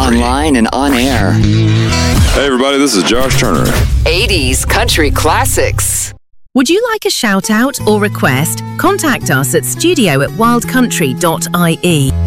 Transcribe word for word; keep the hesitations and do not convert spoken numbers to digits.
online and on air. Hey everybody, this is Josh Turner. eighties country classics. Would you like a shout out or request? Contact us at studio at wild country dot I E.